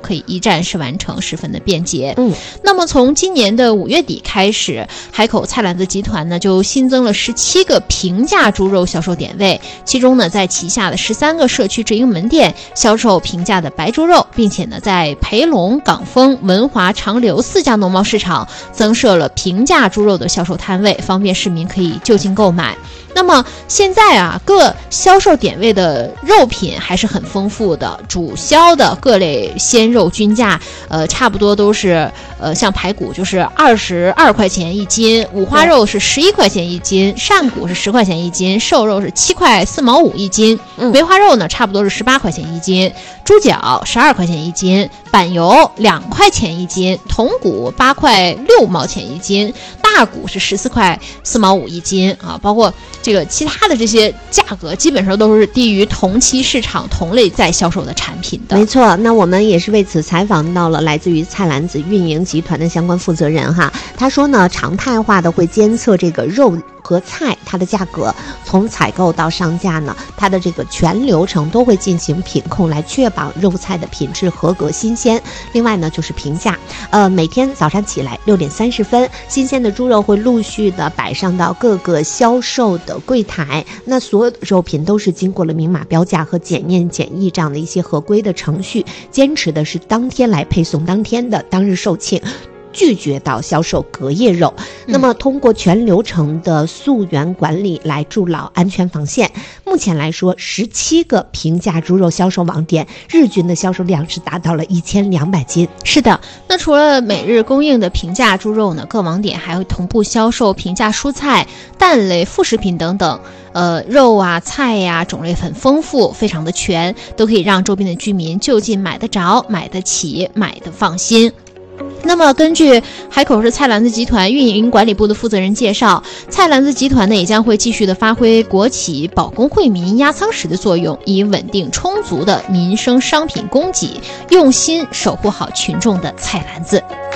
可以一站式完成，十分的便捷。那么从今年的5月底开始，海口菜篮子集团呢就新增了17个平价猪肉销售点位，其中呢在旗下的13个社区直营门店销售平价的白猪肉，并且呢在培龙、港丰、文华、长流4家农贸市场增设了平价猪肉的销售摊位，方便市民可以就近购买。那么现在啊，各销售点位的肉品还是很丰富的，主销的各类鲜肉均价差不多都是像排骨就是22块钱一斤，五花肉是11块钱一斤，扇骨是10块钱一斤，瘦肉是7块4毛5一斤，梅花肉呢差不多是18块钱一斤，猪脚12块钱一斤，板油2块钱一斤，筒骨8块6毛钱一斤，大骨是14块4毛5一斤啊，包括这个其他的这些价格基本上都是低于同期市场同类在销售的产品的。 没错，那我们也是为此采访到了来自于菜篮子运营集团的相关负责人哈，他说呢，常态化的会监测这个肉和菜它的价格，从采购到上架呢，它的这个全流程都会进行品控，来确保肉菜的品质合格新鲜。另外呢就是评价，每天早上起来6点30分，新鲜的猪肉会陆续的摆上到各个销售的柜台，那所有的肉品都是经过了明码标价和检验检疫这样的一些合规的程序，坚持的是当天来配送当天的当日售罄，拒绝到销售隔夜肉。那么通过全流程的溯源管理来筑牢安全防线，目前来说17个平价猪肉销售网点日均的销售量是达到了1200斤。 是的，那除了每日供应的平价猪肉呢，各网点还会同步销售平价蔬菜、蛋类、副食品等等，肉啊菜呀种类很丰富，非常的全，都可以让周边的居民就近买得着、买得起、买得放心。那么根据海口市菜篮子集团运营管理部的负责人介绍，菜篮子集团呢也将会继续的发挥国企保供惠民压舱石的作用，以稳定充足的民生商品供给，用心守护好群众的菜篮子。